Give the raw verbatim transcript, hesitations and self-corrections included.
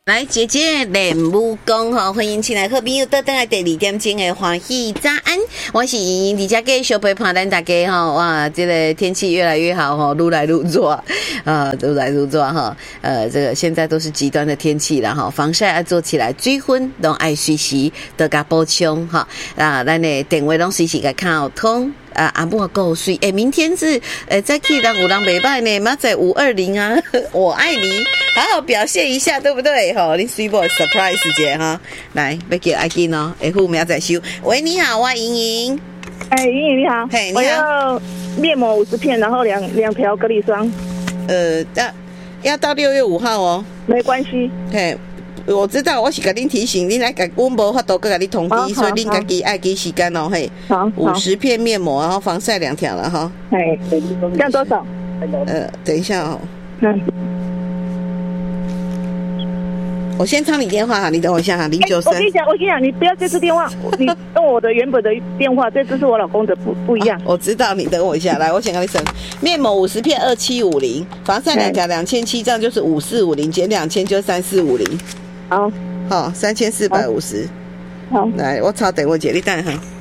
来，姐姐练武功吼，欢迎亲爱好朋友到等来第二点钟的欢喜早安，我是莹莹，伫遮继续陪伴咱大家吼，哇，这个天气越来越好吼，愈来愈热啊，愈来愈热哈，呃，这个现在都是极端的天气了哈，防晒要做起来，水分拢爱随时得加补充哈，啊，咱的电话拢随时甲看好通。啊，阿母够水诶！明天是诶，再去人有人袂歹呢，妈在五二零啊，我爱你，好好表现一下，对不对？吼，你水波 surprise 姐哈，来，要叫阿金哦，下副明仔收。喂，你好，我莹莹。 哎，莹莹你好， 嘿，你好。 我要面膜五十片，然后两两条隔离霜。 呃，要要到六月五号哦。 没关系。 嘿。我知道，我是甲恁提醒，恁来甲阮无法度搁甲你通知，所以恁家己爱记时间哦，嘿。 好， 五十片面膜，然后防晒两条了哈。 哎，这样多少？ 呃，等一下哦。 嗯。 我先插你电话哈，你等我一下哈，零九三。 我跟你讲，我跟你讲，你不要这支电话，你用我的原本的电话，这支是我老公的，不不一样、啊。 我知道，你等我一下，来，我先跟你省。面膜五十片二七五零，防晒两条两千七，这样就是五四五零，减两千就三四五零。 好， 好，三千四百五十。 好， 来，我抄等我姐，你等哈。